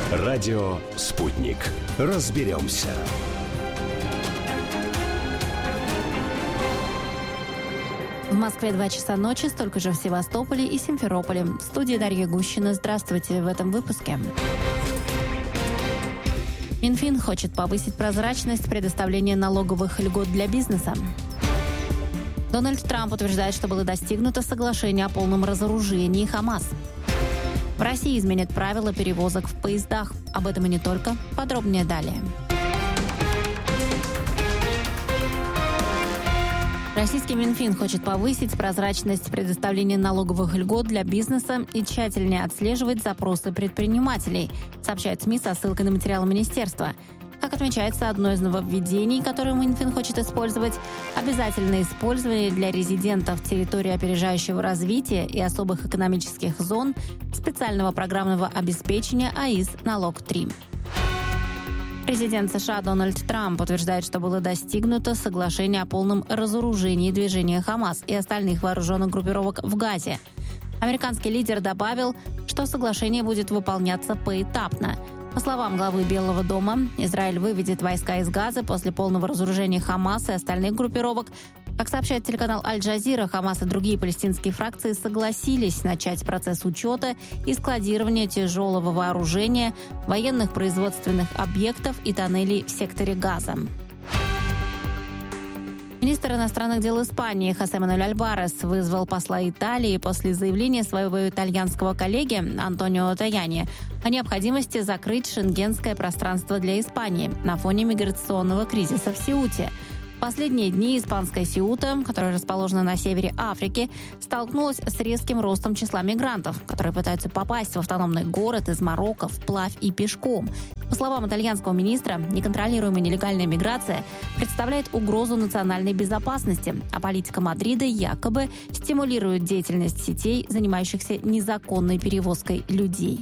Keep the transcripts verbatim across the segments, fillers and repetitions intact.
Радио «Спутник». Разберемся. В Москве два часа ночи, столько же в Севастополе и Симферополе. В студии Дарья Гущина. Здравствуйте в этом выпуске. Минфин хочет повысить прозрачность предоставления налоговых льгот для бизнеса. Дональд Трамп утверждает, что было достигнуто соглашение о полном разоружении Хамас. В России изменят правила перевозок в поездах. Об этом и не только. Подробнее далее. Российский Минфин хочет повысить прозрачность предоставления налоговых льгот для бизнеса и тщательнее отслеживать запросы предпринимателей, сообщает СМИ со ссылкой на материалы министерства. Как отмечается, одно из нововведений, которое Минфин хочет использовать, обязательное использование для резидентов территории опережающего развития и особых экономических зон специального программного обеспечения АИС «Налог три». Президент США Дональд Трамп утверждает, что было достигнуто соглашение о полном разоружении движения Хамас и остальных вооруженных группировок в Газе. Американский лидер добавил, что соглашение будет выполняться поэтапно. По словам главы Белого дома, Израиль выведет войска из Газы после полного разоружения Хамаса и остальных группировок. Как сообщает телеканал Аль-Джазира, Хамас и другие палестинские фракции согласились начать процесс учета и складирования тяжелого вооружения, военных производственных объектов и тоннелей в секторе Газа. Министр иностранных дел Испании Хосе Мануэль Альварес вызвал посла Италии после заявления своего итальянского коллеги Антонио Таяни о необходимости закрыть шенгенское пространство для Испании на фоне миграционного кризиса в Сеуте. В последние дни испанская Сеута, которая расположена на севере Африки, столкнулась с резким ростом числа мигрантов, которые пытаются попасть в автономный город из Марокко вплавь и пешком. По словам итальянского министра, неконтролируемая нелегальная миграция представляет угрозу национальной безопасности, а политика Мадрида якобы стимулирует деятельность сетей, занимающихся незаконной перевозкой людей.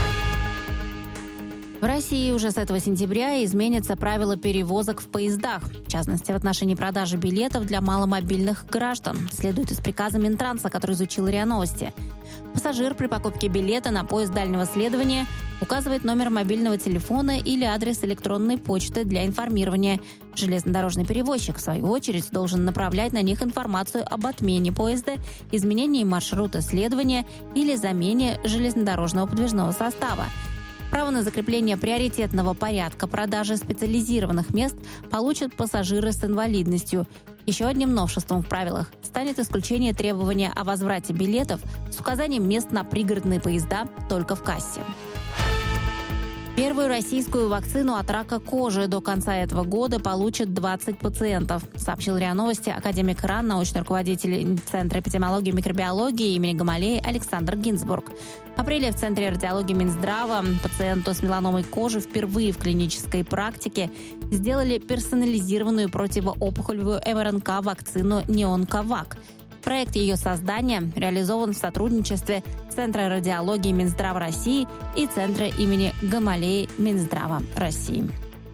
В России уже с этого сентября изменятся правила перевозок в поездах, в частности, в отношении продажи билетов для маломобильных граждан, следует из приказа Минтранса, который изучил РИА Новости. Пассажир при покупке билета на поезд дальнего следования указывает номер мобильного телефона или адрес электронной почты для информирования. Железнодорожный перевозчик, в свою очередь, должен направлять на них информацию об отмене поезда, изменении маршрута следования или замене железнодорожного подвижного состава. Право на закрепление приоритетного порядка продажи специализированных мест получат пассажиры с инвалидностью. Еще одним новшеством в правилах станет исключение требования о возврате билетов с указанием мест на пригородные поезда только в кассе. Первую российскую вакцину от рака кожи до конца этого года получат двадцать пациентов, сообщил РИА Новости академик РАН, научный руководитель Центра эпидемиологии и микробиологии имени Гамалеи Александр Гинзбург. В апреле в Центре радиологии Минздрава пациенту с меланомой кожи впервые в клинической практике сделали персонализированную противоопухолевую эм эр эн ка-вакцину «Неонковак». Проект ее создания реализован в сотрудничестве Центра радиологии Минздрава России и Центра имени Гамалеи Минздрава России.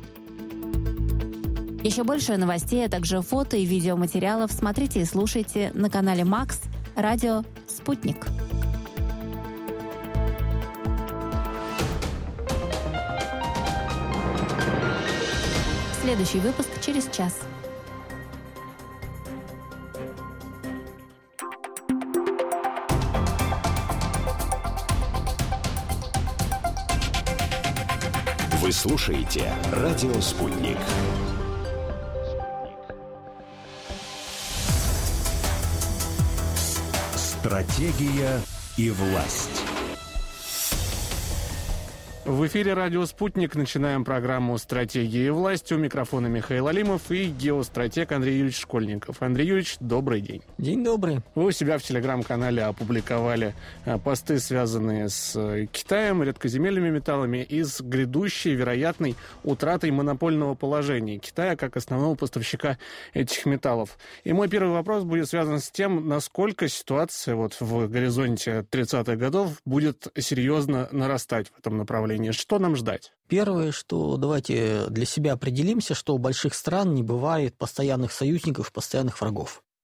Еще больше новостей, а также фото и видеоматериалов смотрите и слушайте на канале Макс «Радио Спутник». Следующий выпуск через час. Вы слушаете «Радио Спутник». Стратегия и власть. В эфире «Радио Спутник». Начинаем программу «Стратегия и власть». У микрофона Михаил Алимов и геостратег Андрей Юрьевич Школьников. Андрей Юрьевич, добрый день. День добрый. Вы у себя в телеграм-канале опубликовали посты, связанные с Китаем, редкоземельными металлами и с грядущей вероятной утратой монопольного положения Китая как основного поставщика этих металлов. И мой первый вопрос будет связан с тем, насколько ситуация вот в горизонте тридцатых годов будет серьезно нарастать в этом направлении. Что нам ждать? Первое, что давайте для себя определимся, что у больших стран не бывает постоянных союзников, постоянных врагов.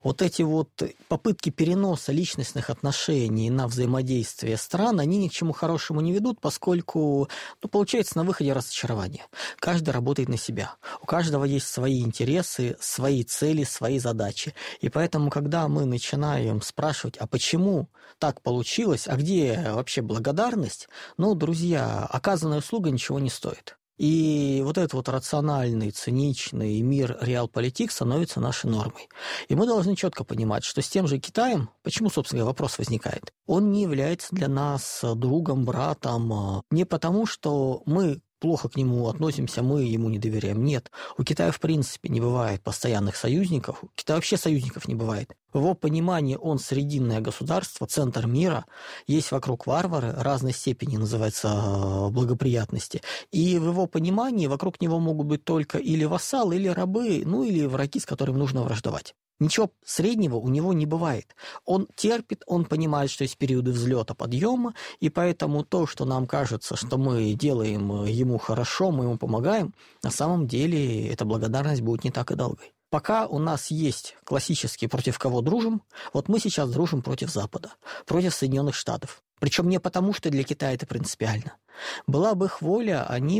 Вот эти вот попытки переноса личностных отношений на взаимодействие стран, они ни к чему хорошему не ведут, поскольку, ну, получается на выходе разочарование. Каждый работает на себя. У каждого есть свои интересы, свои цели, свои задачи. И поэтому, когда мы начинаем спрашивать, а почему так получилось, а где вообще благодарность, ну, друзья, оказанная услуга ничего не стоит. И вот этот вот рациональный, циничный мир реалполитик становится нашей нормой. И мы должны четко понимать, что с тем же Китаем, почему, собственно говоря, вопрос возникает, он не является для нас другом, братом, не потому, что мы плохо к нему относимся, мы ему не доверяем. Нет, у Китая в принципе не бывает постоянных союзников, у Китая вообще союзников не бывает. В его понимании он срединное государство, центр мира, есть вокруг варвары, разной степени называется благоприятности, и в его понимании вокруг него могут быть только или вассалы, или рабы, ну или враги, с которыми нужно враждовать. Ничего среднего у него не бывает. Он терпит, он понимает, что есть периоды взлета, подъема, и поэтому то, что нам кажется, что мы делаем ему хорошо, мы ему помогаем, на самом деле эта благодарность будет не так и долгой. Пока у нас есть классические против кого дружим, вот мы сейчас дружим против Запада, против Соединенных Штатов. Причем не потому, что для Китая это принципиально. Была бы их воля, они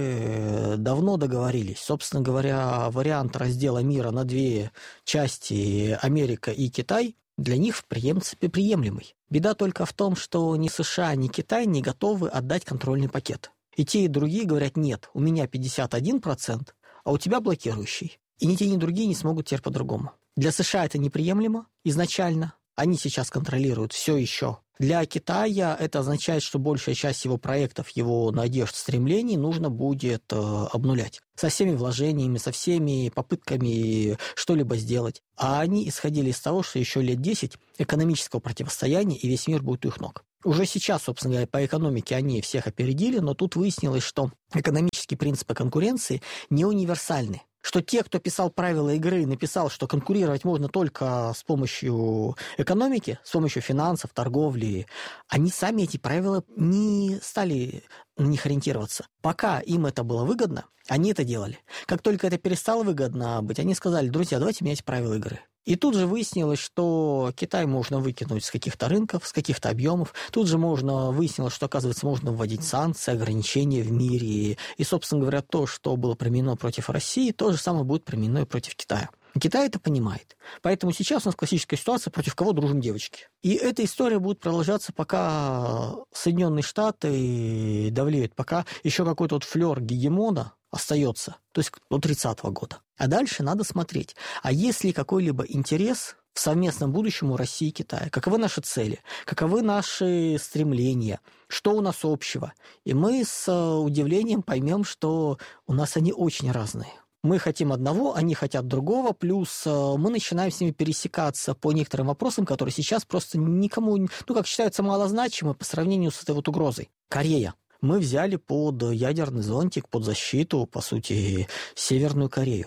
бы давно договорились. Собственно говоря, вариант раздела мира на две части, Америка и Китай, для них в принципе приемлемый. Беда только в том, что ни США, ни Китай не готовы отдать контрольный пакет. И те, и другие говорят, нет, у меня пятьдесят один процент, а у тебя блокирующий. И ни те, ни другие не смогут теперь по-другому. Для США это неприемлемо изначально. Они сейчас контролируют все еще. Для Китая это означает, что большая часть его проектов, его надежд, стремлений нужно будет э, обнулять. Со всеми вложениями, со всеми попытками что-либо сделать. А они исходили из того, что еще лет десять экономического противостояния, и весь мир будет у их ног. Уже сейчас, собственно говоря, по экономике они всех опередили, но тут выяснилось, что экономические принципы конкуренции не универсальны. Что те, кто писал правила игры, написал, что конкурировать можно только с помощью экономики, с помощью финансов, торговли, они сами эти правила не стали на них ориентироваться. Пока им это было выгодно, они это делали. Как только это перестало выгодно быть, они сказали, друзья, давайте менять правила игры. И тут же выяснилось, что Китай можно выкинуть с каких-то рынков, с каких-то объемов. Тут же можно выяснилось, что, оказывается, можно вводить санкции, ограничения в мире. И, собственно говоря, то, что было применено против России, то же самое будет применено и против Китая. Китай это понимает. Поэтому сейчас у нас классическая ситуация, против кого дружим девочки. И эта история будет продолжаться, пока Соединенные Штаты давлеют, пока еще какой-то вот флер гегемона остается, то есть до тридцатого года. А дальше надо смотреть, а есть ли какой-либо интерес в совместном будущем у России и Китая? Каковы наши цели? Каковы наши стремления? Что у нас общего? И мы с удивлением поймем, что у нас они очень разные. Мы хотим одного, они хотят другого, плюс мы начинаем с ними пересекаться по некоторым вопросам, которые сейчас просто никому, ну, как считаются, малозначимы по сравнению с этой вот угрозой. Корея. Мы взяли под ядерный зонтик, под защиту, по сути, Северную Корею.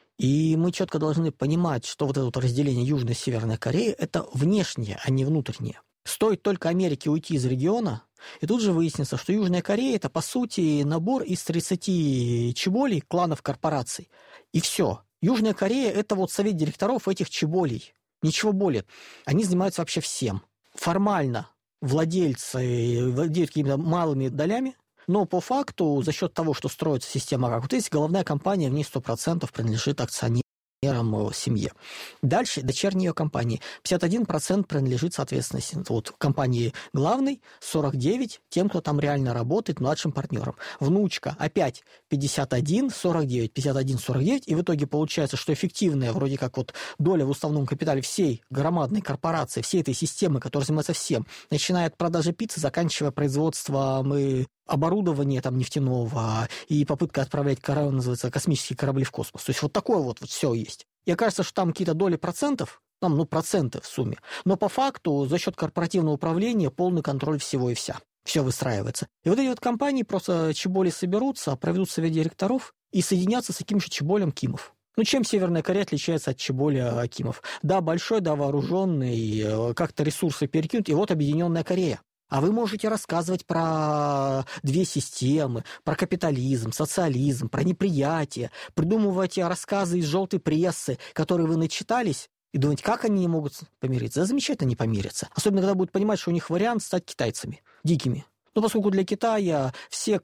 И мы четко должны понимать, что вот это вот разделение Южной и Северной Кореи – это внешнее, а не внутреннее. Стоит только Америке уйти из региона, и тут же выяснится, что Южная Корея – это, по сути, набор из тридцати чеболей, кланов корпораций. И все. Южная Корея – это вот совет директоров этих чеболей. Ничего более. Они занимаются вообще всем. Формально владельцы владеют какими-то малыми долями, но по факту за счет того, что строится система, как вот есть головная компания, в ней сто процентов принадлежит акционерам семье. Дальше дочерние ее компании. пятьдесят один процент принадлежит, соответственно, вот, компании главной, сорок девять процентов тем, кто там реально работает, младшим партнером. Внучка опять пятьдесят один, сорок девять, пятьдесят один, сорок девять, и в итоге получается, что эффективная вроде как вот доля в уставном капитале всей громадной корпорации, всей этой системы, которая занимается всем, начиная от продажи пиццы, заканчивая производством и оборудование там нефтяного и попытка отправлять корабли, называется, космические корабли в космос. То есть вот такое вот, вот все есть. И окажется, что там какие-то доли процентов, там, ну, проценты в сумме, но по факту за счет корпоративного управления полный контроль всего и вся. Все выстраивается. И вот эти вот компании просто чеболи соберутся, проведут совет директоров и соединятся с таким же чеболем Кимов. Ну, чем Северная Корея отличается от чеболя Акимов? Да, большой, да, вооруженный, как-то ресурсы перекинут, и вот объединенная Корея. А вы можете рассказывать про две системы, про капитализм, социализм, про неприятие, придумывать рассказы из желтой прессы, которые вы начитались, И думать, как они не могут помириться. Да замечательно не помирятся. Особенно, когда будут понимать, что у них вариант стать китайцами, дикими. Ну, поскольку для Китая все,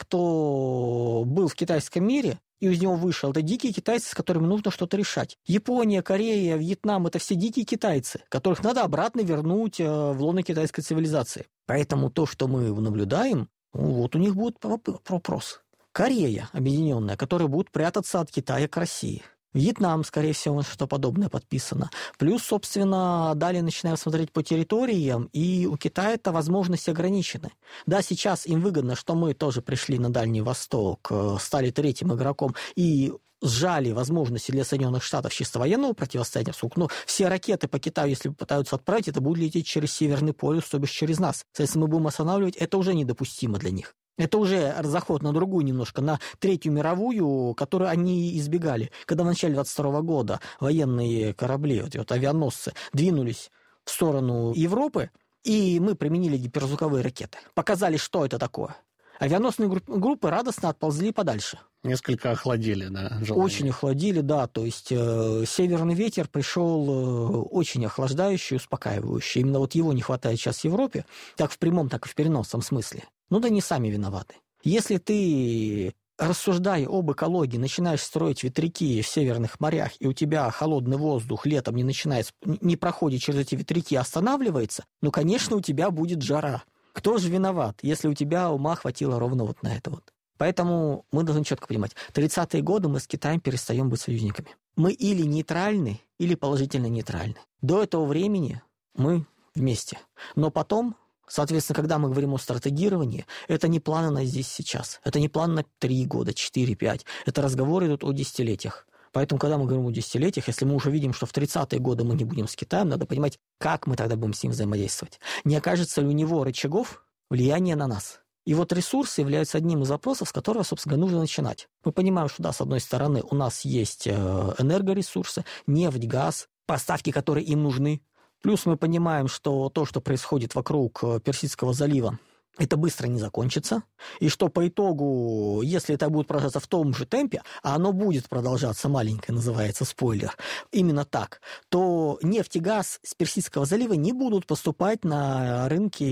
кто был в китайском мире, и из него вышел, это дикие китайцы, с которыми нужно что-то решать. Япония, Корея, Вьетнам – это все дикие китайцы, которых надо обратно вернуть в лоно китайской цивилизации. Поэтому то, что мы наблюдаем, вот у них будет вопрос. Корея объединенная, которая будет прятаться от Китая к России. Вьетнам, скорее всего, что подобное подписано. Плюс, собственно, далее начинаем смотреть по территориям, и у Китая это возможности ограничены. Да, сейчас им выгодно, что мы тоже пришли на Дальний Восток, стали третьим игроком и сжали возможности для Соединенных Штатов чисто военного противостояния. Но все ракеты по Китаю, если пытаются отправить, это будут лететь через Северный полюс, то бишь через нас. Если мы будем останавливать, это уже недопустимо для них. Это уже заход на другую немножко, на Третью мировую, которую они избегали. Когда в начале двадцать второго года военные корабли, вот, вот, авианосцы, двинулись в сторону Европы, и мы применили гиперзвуковые ракеты. Показали, что это такое. Авианосные группы радостно отползли подальше. Несколько охладили, да? Желание. Очень охладили, да. То есть э, северный ветер пришел э, очень охлаждающий, успокаивающий. Именно вот его не хватает сейчас в Европе, как в прямом, так и в переносном смысле. Ну да не сами виноваты. Если ты, рассуждая об экологии, начинаешь строить ветряки в северных морях, и у тебя холодный воздух летом не начинает, не проходит через эти ветряки, останавливается, ну, конечно, у тебя будет жара. Кто же виноват, если у тебя ума хватило ровно вот на это вот? Поэтому мы должны четко понимать, тридцатые годы мы с Китаем перестаем быть союзниками. Мы или нейтральны, или положительно нейтральны. До этого времени мы вместе. Но потом... Соответственно, когда мы говорим о стратегировании, это не планы на здесь сейчас. Это не план на три года, четыре, пять. Это разговоры идут о десятилетиях. Поэтому, когда мы говорим о десятилетиях, если мы уже видим, что в тридцатые годы мы не будем с Китаем, надо понимать, как мы тогда будем с ним взаимодействовать. Не окажется ли у него рычагов влияния на нас? И вот ресурсы являются одним из вопросов, с которого, собственно, нужно начинать. Мы понимаем, что, да, с одной стороны, у нас есть энергоресурсы, нефть, газ, поставки, которые им нужны. Плюс мы понимаем, что то, что происходит вокруг Персидского залива, это быстро не закончится, и что по итогу, если это будет продолжаться в том же темпе, а оно будет продолжаться, маленькое называется спойлер, именно так, то нефть и газ с Персидского залива не будут поступать на рынки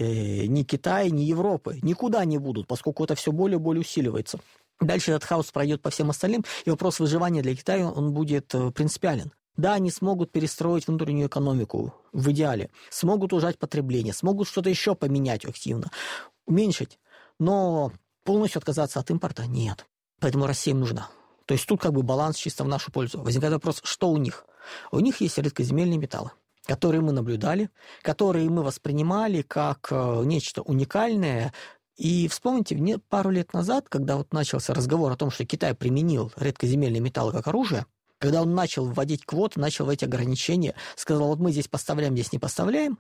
ни Китая, ни Европы, никуда не будут, поскольку это все более и более усиливается. Дальше этот хаос пройдет по всем остальным, и вопрос выживания для Китая, он будет принципиален. Да, они смогут перестроить внутреннюю экономику в идеале, смогут ужать потребление, смогут что-то еще поменять активно, уменьшить, но полностью отказаться от импорта нет. Поэтому Россия им нужна. То есть тут как бы баланс чисто в нашу пользу. Возникает вопрос, что у них? У них есть редкоземельные металлы, которые мы наблюдали, которые мы воспринимали как нечто уникальное. И вспомните, пару лет назад, когда вот начался разговор о том, что Китай применил редкоземельные металлы как оружие, когда он начал вводить квоты, начал вводить ограничения, сказал, вот мы здесь поставляем, здесь не поставляем,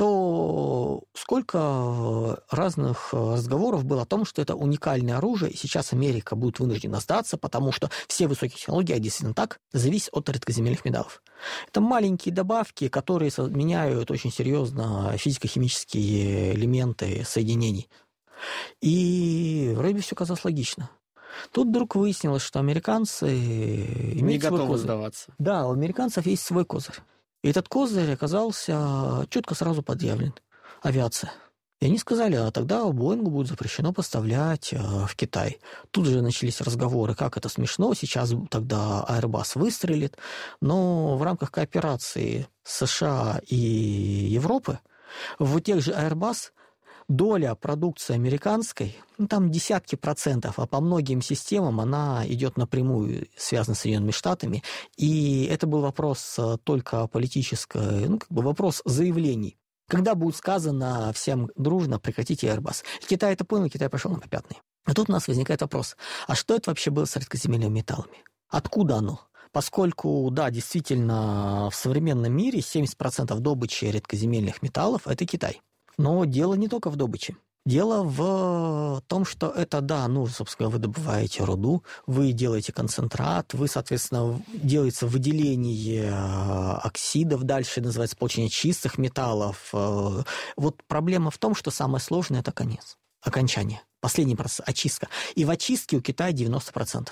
то сколько разных разговоров было о том, что это уникальное оружие, и сейчас Америка будет вынуждена сдаться, потому что все высокие технологии, а действительно так, зависят от редкоземельных металлов. Это маленькие добавки, которые меняют очень серьезно физико-химические элементы соединений. И вроде бы все казалось логично. Тут вдруг выяснилось, что американцы имеют не свой готовы козырь. сдаваться. Да, у американцев есть свой козырь. И этот козырь оказался четко сразу подъявлен. Авиация. И они сказали, а тогда Боингу будет запрещено поставлять в Китай. Тут же начались разговоры, как это смешно, сейчас тогда Airbus выстрелит. Но в рамках кооперации США и Европы в тех же Airbus доля продукции американской, ну, там десятки процентов, а по многим системам она идет напрямую, связана с Соединенными Штатами. И это был вопрос только политический, ну, как бы вопрос заявлений. Когда будет сказано всем дружно прекратите Airbus? Китай это понял, Китай пошел на попятный. А тут у нас возникает вопрос, а что это вообще было с редкоземельными металлами? Откуда оно? Поскольку, да, действительно, в современном мире семьдесят процентов добычи редкоземельных металлов – это Китай. Но дело не только в добыче. Дело в том, что это, да, ну, собственно, вы добываете руду, вы делаете концентрат, вы, соответственно, делается выделение оксидов, дальше называется получение чистых металлов. Вот проблема в том, что самое сложное – это конец, окончание, последний процесс, очистка. И в очистке у Китая девяносто процентов.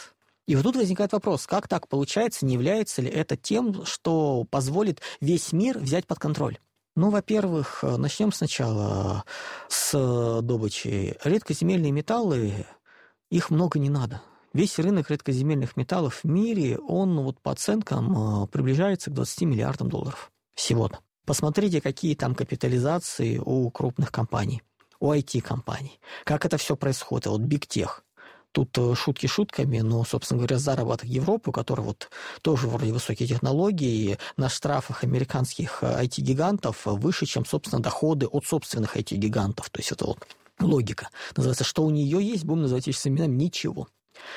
И вот тут возникает вопрос, как так получается, не является ли это тем, что позволит весь мир взять под контроль? Ну, во-первых, начнем сначала с добычи. Редкоземельные металлы, их много не надо. Весь рынок редкоземельных металлов в мире, он вот по оценкам приближается к двадцати миллиардам долларов всего-то. Посмотрите, какие там капитализации у крупных компаний, у ай ти-компаний. Как это все происходит, вот Big Tech. Тут шутки шутками, но, собственно говоря, заработок Европы, у которой вот тоже вроде высокие технологии, на штрафах американских ай ти-гигантов выше, чем, собственно, доходы от собственных ай ти-гигантов. То есть это вот логика. Называется, что у нее есть, будем называть вещи своими именами, ничего.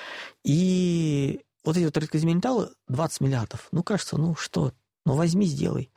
И вот эти вот редкоземельные металлы, двадцать миллиардов. Ну, кажется, ну что, ну возьми, сделай.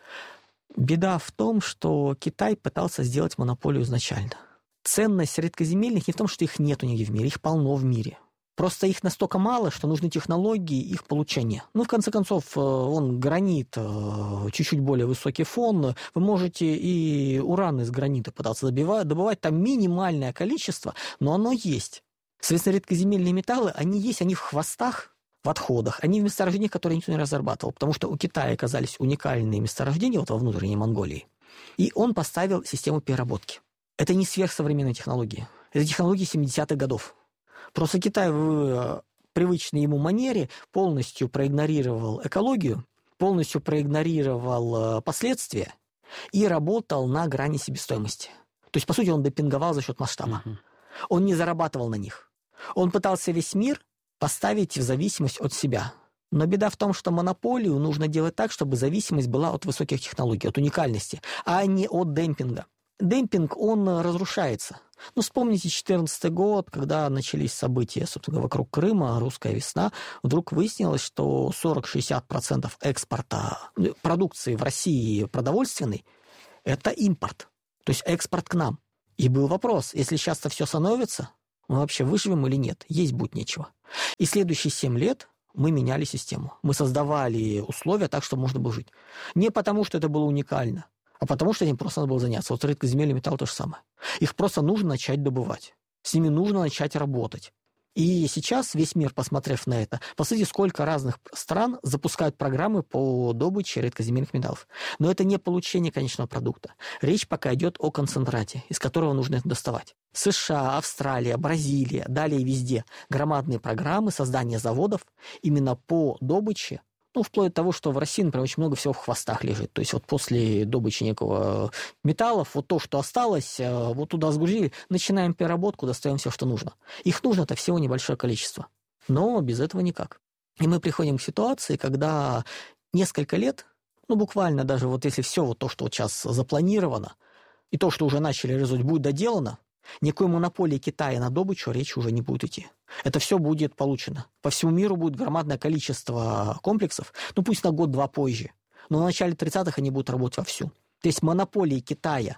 Беда в том, что Китай пытался сделать монополию изначально. Ценность редкоземельных не в том, что их нет у них в мире, их полно в мире. Просто их настолько мало, что нужны технологии их получения. Ну, в конце концов, он гранит, чуть-чуть более высокий фон. Вы можете и уран из гранита пытаться добывать, добывать там минимальное количество, но оно есть. Соответственно, редкоземельные металлы, они есть, они в хвостах, в отходах, они в месторождениях, которые никто не разрабатывал, потому что у Китая оказались уникальные месторождения вот во внутренней Монголии, и он поставил систему переработки. Это не сверхсовременные технологии. Это технологии семидесятых годов. Просто Китай в привычной ему манере полностью проигнорировал экологию, полностью проигнорировал последствия и работал на грани себестоимости. То есть, по сути, он демпинговал за счет масштаба. Uh-huh. Он не зарабатывал на них. Он пытался весь мир поставить в зависимость от себя. Но беда в том, что монополию нужно делать так, чтобы зависимость была от высоких технологий, от уникальности, а не от демпинга. Демпинг, он разрушается. Ну, вспомните две тысячи четырнадцатый год, когда начались события, собственно, вокруг Крыма, русская весна, вдруг выяснилось, что сорок-шестьдесят процентов экспорта продукции в России продовольственной – это импорт, то есть экспорт к нам. И был вопрос, если сейчас-то все становится, мы вообще выживем или нет? Есть будет нечего. И следующие семь лет мы меняли систему. Мы создавали условия так, чтобы можно было жить. Не потому, что это было уникально, а потому что этим просто надо было заняться. Вот редкоземельный металл то же самое. Их просто нужно начать добывать. С ними нужно начать работать. И сейчас весь мир, посмотрев на это, посмотрите, сколько разных стран запускают программы по добыче редкоземельных металлов. Но это не получение конечного продукта. Речь пока идет о концентрате, из которого нужно это доставать. США, Австралия, Бразилия, далее везде громадные программы создания заводов именно по добыче. Ну, вплоть до того, что в России, например, очень много всего в хвостах лежит. То есть вот после добычи некого металлов, вот то, что осталось, вот туда сгрузили, начинаем переработку, достаем все, что нужно. Их нужно-то всего небольшое количество. Но без этого никак. И мы приходим к ситуации, когда несколько лет, ну, буквально даже вот если все вот то, что вот сейчас запланировано, и то, что уже начали реализовать, будет доделано, никакой монополии Китая на добычу речи уже не будет идти. Это все будет получено. По всему миру будет громадное количество комплексов, ну пусть на год-два позже, но в начале тридцатых они будут работать вовсю. То есть монополии Китая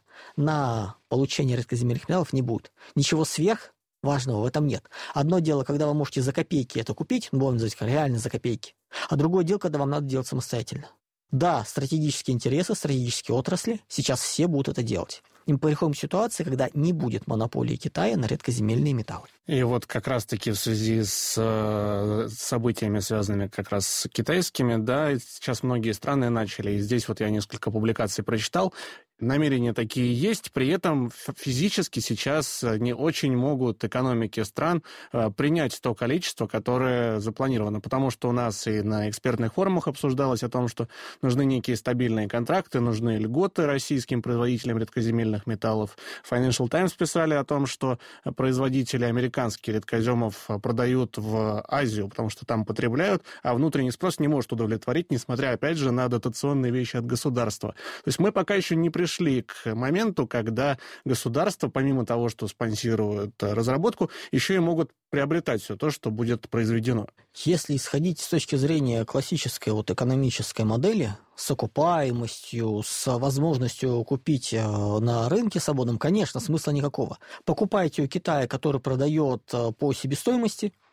на получение редкоземельных металлов не будет. Ничего сверх важного в этом нет. Одно дело, когда вы можете за копейки это купить, ну, будем называть реально за копейки, а другое дело, когда вам надо делать самостоятельно. Да, стратегические интересы, стратегические отрасли, сейчас все будут это делать. И мы переходим к ситуации, когда не будет монополии Китая на редкоземельные металлы. И вот как раз-таки в связи с э, событиями, связанными как раз с китайскими, да, сейчас многие страны начали, и здесь вот я несколько публикаций прочитал, намерения такие есть, при этом физически сейчас не очень могут экономики стран э, принять то количество, которое запланировано, потому что у нас и на экспертных форумах обсуждалось о том, что нужны некие стабильные контракты, нужны льготы российским производителям редкоземельных металлов. Financial Times писали о том, что производители американских редкоземов продают в Азию, потому что там потребляют, а внутренний спрос не может удовлетворить, несмотря, опять же, на дотационные вещи от государства. То есть мы пока еще не пришли к моменту, когда государство, помимо того, что спонсирует разработку, еще и могут приобретать все то, что будет произведено. Если исходить с точки зрения классической вот экономической модели, с окупаемостью, с возможностью купить на рынке свободном, конечно, смысла никакого. Покупайте у Китая, который продает по себестоимости,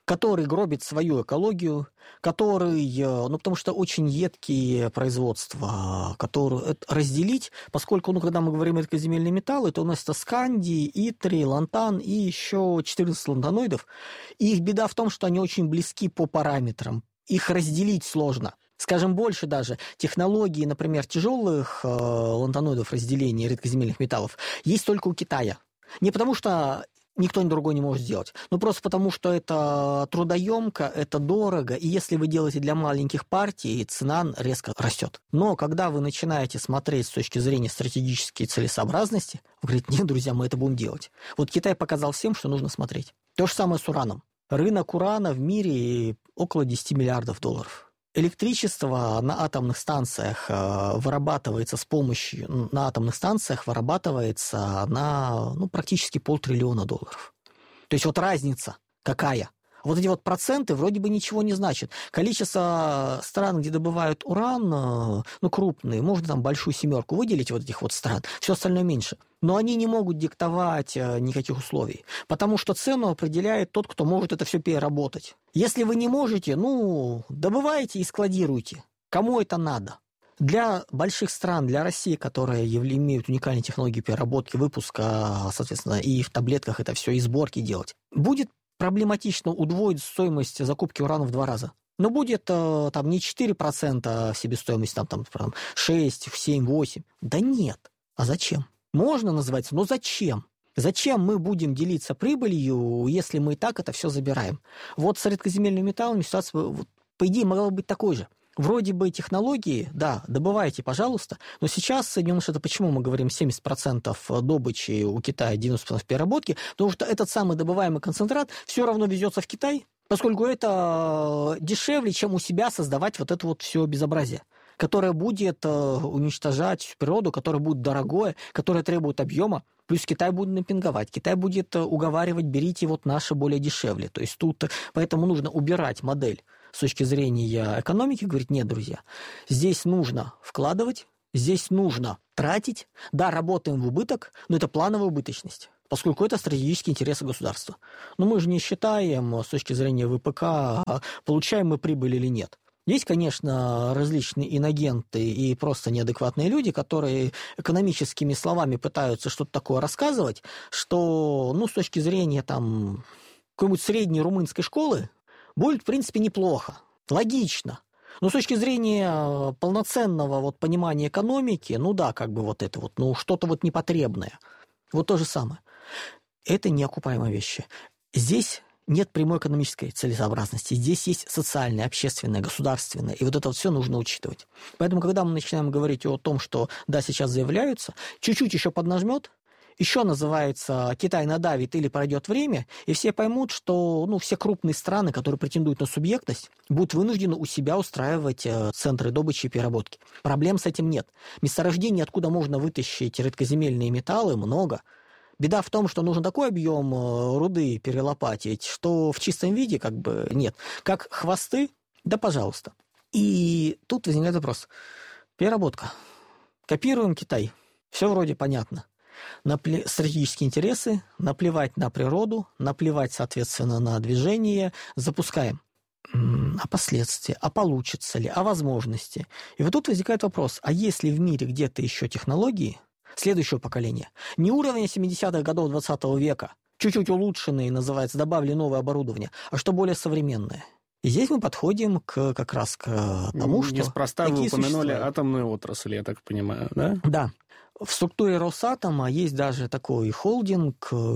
который гробит свою экологию, который, ну, потому что очень едкие производства, которые разделить, поскольку, ну, когда мы говорим о редкоземельные металлы, то у нас это скандий, итрий, лантан и еще четырнадцать лантаноидов. И их беда в том, что они очень близки по параметрам. Их разделить сложно. Скажем, больше даже технологии, например, тяжелых э, лантаноидов разделения редкоземельных металлов есть только у Китая. Не потому что никто другой не может сделать, но просто потому, что это трудоемко, это дорого, и если вы делаете для маленьких партий, цена резко растет. Но когда вы начинаете смотреть с точки зрения стратегической целесообразности, вы говорите: нет, друзья, мы это будем делать. Вот Китай показал всем, что нужно смотреть. То же самое с ураном. Рынок урана в мире около десять миллиардов долларов. Электричество на атомных станциях вырабатывается с помощью, на атомных станциях вырабатывается на, ну, практически полтриллиона долларов. То есть вот разница какая? Вот эти вот проценты вроде бы ничего не значат. Количество стран, где добывают уран, ну, крупные, можно там большую семерку выделить вот этих вот стран, все остальное меньше. Но они не могут диктовать никаких условий, потому что цену определяет тот, кто может это все переработать. Если вы не можете, ну, добывайте и складируйте. Кому это надо? Для больших стран, для России, которые имеют уникальные технологии переработки, выпуска, соответственно, и в таблетках это все, и сборки делать, будет проблематично удвоить стоимость закупки урана в два раза. Но будет там не четыре процента себестоимости, там, там шесть, семь, восемь. Да нет. А зачем? Можно называть, но зачем? Зачем мы будем делиться прибылью, если мы и так это все забираем? Вот с редкоземельными металлами ситуация, вот, по идее, могла бы быть такой же. Вроде бы технологии, да, добывайте, пожалуйста, но сейчас Соединенные Штаты, почему мы говорим семьдесят процентов добычи у Китая, девяносто процентов переработки, потому что этот самый добываемый концентрат все равно везется в Китай, поскольку это дешевле, чем у себя создавать вот это вот все безобразие, которое будет уничтожать природу, которое будет дорогое, которое требует объема. Плюс Китай будет напинговать, Китай будет уговаривать: берите вот наше более дешевле. То есть тут поэтому нужно убирать модель с точки зрения экономики, говорить: нет, друзья, здесь нужно вкладывать, здесь нужно тратить. Да, работаем в убыток, но это плановая убыточность, поскольку это стратегические интересы государства. Но мы же не считаем с точки зрения ВПК, получаем мы прибыль или нет. Есть, конечно, различные инагенты и просто неадекватные люди, которые экономическими словами пытаются что-то такое рассказывать, что, ну, с точки зрения там какой-нибудь средней румынской школы будет, в принципе, неплохо, логично. Но с точки зрения полноценного вот понимания экономики, ну да, как бы вот это вот, ну, что-то вот непотребное. Вот то же самое. Это неокупаемые вещи. Здесь нет прямой экономической целесообразности. Здесь есть социальное, общественное, государственное. И вот это вот все нужно учитывать. Поэтому, когда мы начинаем говорить о том, что, да, сейчас заявляются, чуть-чуть еще поднажмет, еще называется «Китай надавит» или «пройдет время», и все поймут, что, ну, все крупные страны, которые претендуют на субъектность, будут вынуждены у себя устраивать центры добычи и переработки. Проблем с этим нет. Месторождений, откуда можно вытащить редкоземельные металлы, много. Беда в том, что нужен такой объем руды перелопатить, что в чистом виде как бы нет. Как хвосты, да пожалуйста. И тут возникает вопрос. Переработка. Копируем Китай. Все вроде понятно. Напле... Стратегические интересы, наплевать на природу, наплевать, соответственно, на движение, запускаем. А последствия, а получится ли, а возможности. И вот тут возникает вопрос, а есть ли в мире где-то еще технологии следующего поколения, не уровня семидесятых годов двадцатого века, чуть-чуть улучшенные, называется, добавили новое оборудование, а что более современное. И здесь мы подходим к, как раз к тому, что... Неспроста вы упомянули атомную отрасль, я так понимаю, да? Да. В структуре Росатома есть даже такой холдинг,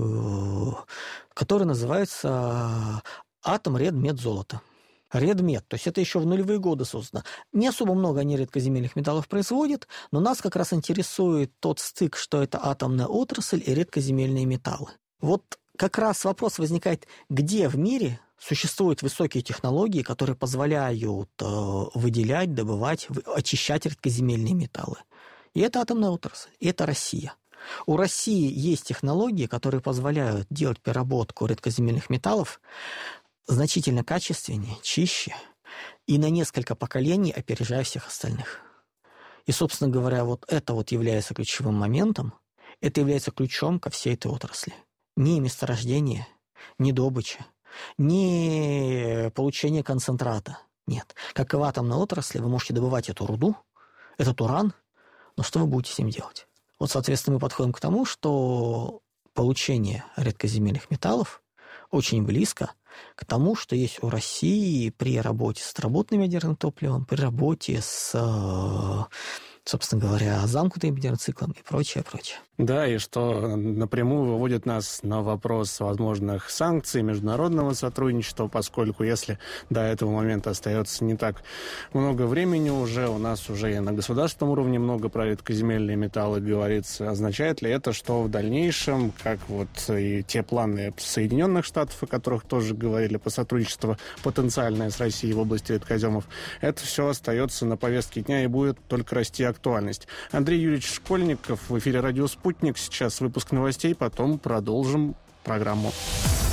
который называется Атом Редмет Золото. Редмет, то есть это еще в нулевые годы создано. Не особо много они редкоземельных металлов производят, но нас как раз интересует тот стык, что это атомная отрасль и редкоземельные металлы. Вот как раз вопрос возникает, где в мире существуют высокие технологии, которые позволяют выделять, добывать, очищать редкоземельные металлы. И это атомная отрасль, и это Россия. У России есть технологии, которые позволяют делать переработку редкоземельных металлов значительно качественнее, чище и на несколько поколений опережая всех остальных. И, собственно говоря, вот это вот является ключевым моментом, это является ключом ко всей этой отрасли. Ни месторождение, ни добыча, не получение концентрата. Нет. Как и в атомной отрасли, вы можете добывать эту руду, этот уран, но что вы будете с ним делать? Вот, соответственно, мы подходим к тому, что получение редкоземельных металлов очень близко к тому, что есть у России при работе с отработанным ядерным топливом, при работе с, собственно говоря, замкнутым ядерным циклом и прочее, прочее. Да, и что напрямую выводит нас на вопрос возможных санкций, международного сотрудничества, поскольку если до этого момента остается не так много времени уже, у нас уже и на государственном уровне много про редкоземельные металлы говорится, означает ли это, что в дальнейшем, как вот и те планы Соединенных Штатов, о которых тоже говорили, по сотрудничеству потенциальное с Россией в области редкоземов, это все остается на повестке дня и будет только расти актуальность. Андрей Юрьевич Школьников в эфире «Радио Спутник». Сейчас выпуск новостей, потом продолжим программу.